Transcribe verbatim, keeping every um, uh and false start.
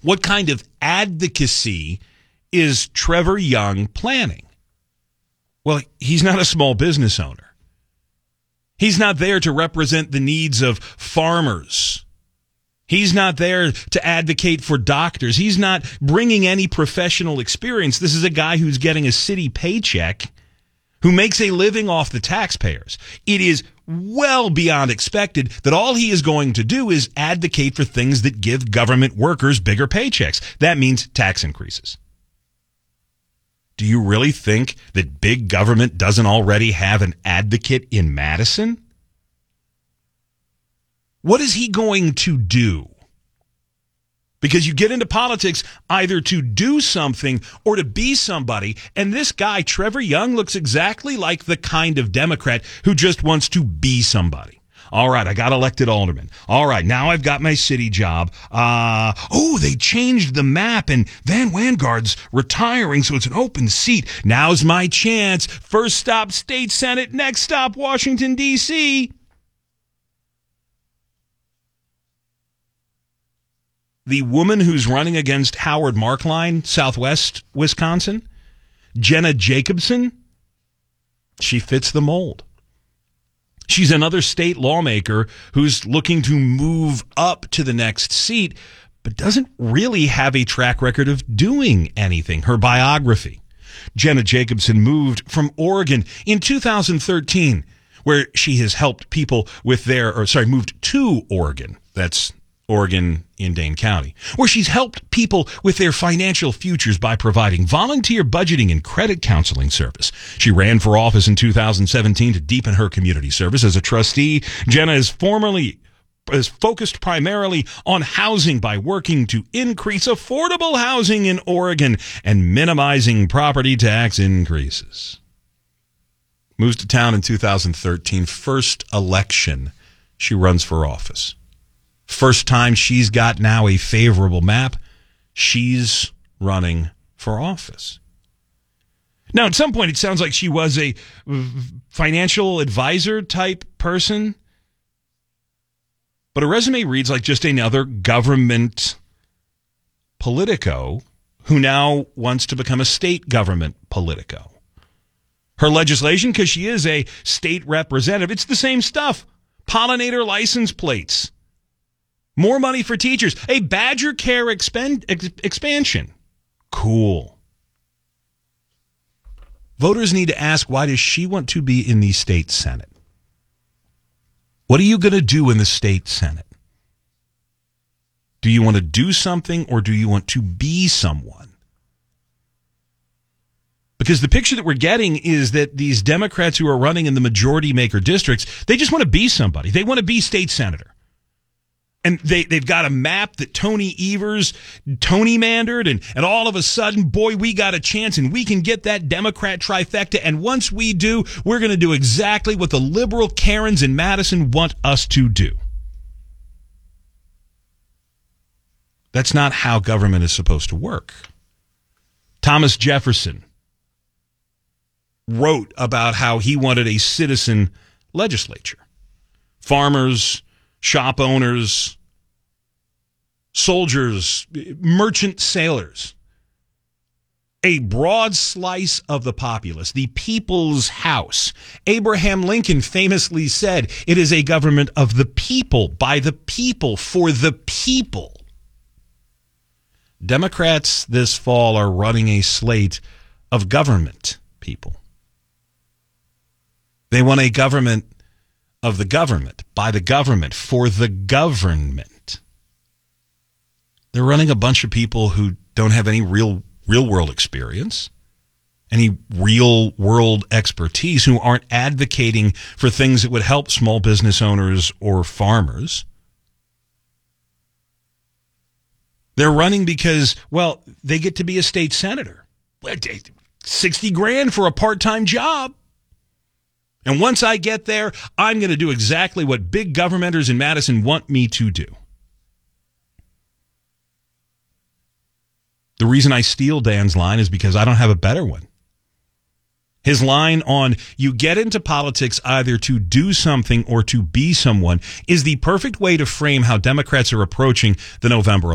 What kind of advocacy is Trevor Young planning? Well, he's not a small business owner. He's not there to represent the needs of farmers. He's not there to advocate for doctors. He's not bringing any professional experience. This is a guy who's getting a city paycheck, who makes a living off the taxpayers. It is well beyond expected that all he is going to do is advocate for things that give government workers bigger paychecks. That means tax increases. Do you really think that big government doesn't already have an advocate in Madison? What is he going to do? Because you get into politics either to do something or to be somebody, and this guy, Trevor Young, looks exactly like the kind of Democrat who just wants to be somebody. All right, I got elected alderman. All right, now I've got my city job. Uh, oh, they changed the map, and Van Wangard's retiring, so it's an open seat. Now's my chance. First stop, state senate. Next stop, Washington, D C The woman who's running against Howard Markline, Southwest Wisconsin, Jenna Jacobson, she fits the mold. She's another state lawmaker who's looking to move up to the next seat, but doesn't really have a track record of doing anything. Her biography. Jenna Jacobson moved from Oregon in two thousand thirteen, where she has helped people with their, or sorry, moved to Oregon. That's Oregon in Dane County, where she's helped people with their financial futures by providing volunteer budgeting and credit counseling service. She ran for office in two thousand seventeen to deepen her community service. As a trustee, Jenna is formerly is focused primarily on housing by working to increase affordable housing in Oregon and minimizing property tax increases. Moves to town in two thousand thirteen, first election she runs for office. First time she's got now a favorable map, she's running for office. Now, at some point, it sounds like she was a financial advisor type person, but her resume reads like just another government politico who now wants to become a state government politico. Her legislation, because she is a state representative, it's the same stuff. Pollinator license plates. More money for teachers. A Badger Care expend, ex, expansion. Cool. Voters need to ask, why does she want to be in the state Senate? What are you going to do in the state Senate? Do you want to do something or do you want to be someone? Because the picture that we're getting is that these Democrats who are running in the majority maker districts, they just want to be somebody. They want to be state senator. And they, they've got a map that Tony Evers, Tony mandered, and, and all of a sudden, boy, we got a chance, and we can get that Democrat trifecta, and once we do, we're going to do exactly what the liberal Karens in Madison want us to do. That's not how government is supposed to work. Thomas Jefferson wrote about how he wanted a citizen legislature. Farmers, shop owners, soldiers, merchant sailors, a broad slice of the populace, the people's house. Abraham Lincoln famously said, it is a government of the people, by the people, for the people. Democrats this fall are running a slate of government people. They want a government of the government, by the government, for the government. They're running a bunch of people who don't have any real real world experience, any real world expertise, who aren't advocating for things that would help small business owners or farmers. They're running because, well, they get to be a state senator. sixty grand for a part-time job. And once I get there, I'm going to do exactly what big governmenters in Madison want me to do. The reason I steal Dan's line is because I don't have a better one. His line on, you get into politics either to do something or to be someone, is the perfect way to frame how Democrats are approaching the November